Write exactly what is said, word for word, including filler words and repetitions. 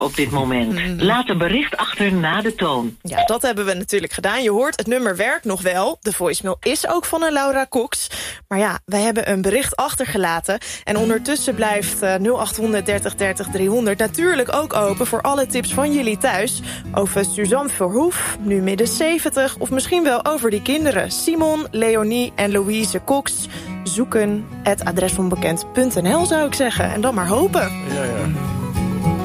op dit moment. Mm. Laat een bericht achter na de toon. Ja, dat hebben we natuurlijk gedaan. Je hoort, het nummer werkt nog wel. De voicemail is ook van een Laura Cox. Maar ja, wij hebben een bericht achtergelaten. En ondertussen blijft uh, nul acht honderd dertig dertig driehonderd natuurlijk ook open voor alle tips van jullie thuis. Over Suzanne Verhoef, nu midden zeventig. Of misschien wel over die kinderen. Simon, Leonie en Louise Cox. Zoeken at adresonbekend punt n l zou ik zeggen. En dan maar hopen. Ja, ja.